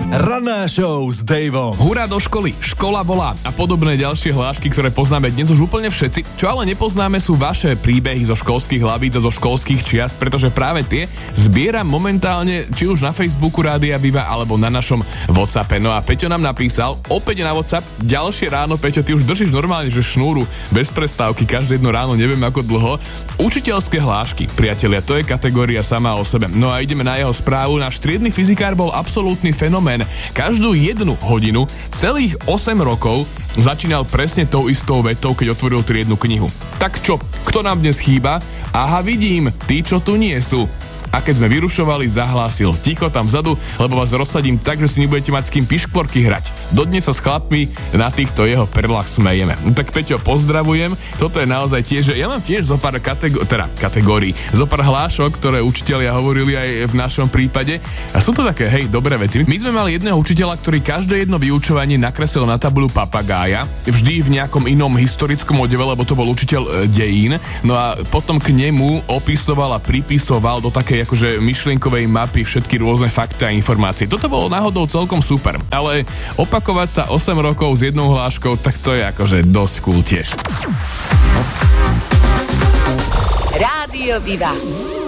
Ranná show s Daveom. Hurá do školy, škola volá a podobné ďalšie hlášky, ktoré poznáme dnes už úplne všetci. Čo ale nepoznáme, sú vaše príbehy zo školských hlavíc a zo školských čiast, pretože práve tie zbieram momentálne či už na Facebooku Rádia Viva alebo na našom WhatsAppe. No a Peťo nám napísal, opäť na WhatsApp, ďalšie ráno, Peťo, ty už držíš normálne, že šnúru bez prestávky, každé jedno ráno, neviem ako dlho. Učiteľské hlášky, priatelia, to je kategória sama o sebe. No a ideme na jeho správu. Náš triedny fyzikár bol absolútny fenomén. Každú 1 hodinu celých 8 rokov začínal presne tou istou vetou, keď otvoril triednu knihu. Tak čo, kto nám dnes chýba? Aha, vidím, tí, čo tu nie sú. A keď sme vyrušovali, zahlásil ticho tam vzadu, lebo vás rozsadím tak, že si nebudete mať s kým piškvorky hrať. Dodnes sa s chlapmi na týchto jeho perlách smejeme. No tak Peťo, pozdravujem. Toto je naozaj tiež, ja mám tiež zo pár kategórií, zo pár hlášok, ktoré učitelia hovorili aj v našom prípade. A sú to také, hej, dobré veci. My sme mali jedného učiteľa, ktorý každé jedno vyučovanie nakreslil na tabuľu papagája, vždy v nejakom inom historickom odeve, lebo to bol učiteľ dejín. No a potom k nemu opisoval a pripisoval do takej akože myšlienkovej mapy všetky rôzne fakty a informácie. Toto bolo náhodou celkom super, ale opakovať sa 8 rokov s jednou hláškou, tak to je akože dosť cool tiež. Rádio Viva.